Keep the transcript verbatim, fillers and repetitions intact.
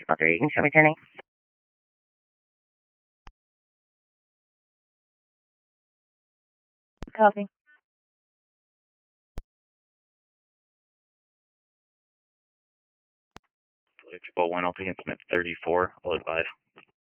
Spot three, you can show me turning. Copy. Triple one, I'll take implement thirty-four, I'll advise.